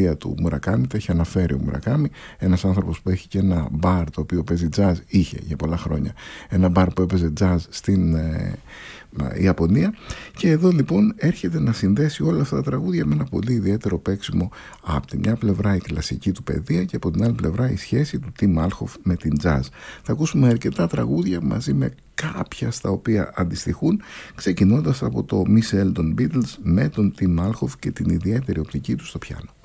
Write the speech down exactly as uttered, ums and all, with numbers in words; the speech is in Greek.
παιδεία του Μουρακάμι, τα έχει αναφέρει ο Μουρακάμι, ένας άνθρωπος που έχει και ένα μπαρ το οποίο παίζει jazz, είχε για πολλά χρόνια ένα μπαρ που έπαιζε jazz στην ε, Ιαπωνία, και εδώ λοιπόν έρχεται να συνδέσει όλα αυτά τα τραγούδια με ένα πολύ ιδιαίτερο παίξιμο. Από τη μια πλευρά η κλασική του παιδεία και από την άλλη πλευρά η σχέση του Tim Malchoff με την jazz. Θα ακούσουμε αρκετά τραγούδια μαζί με κάποια στα οποία αντιστοιχούν, ξεκινώντας από το Miss L των Beatles με τον Tim Malchoff και την ιδιαίτερη οπτική του στο πιάνο.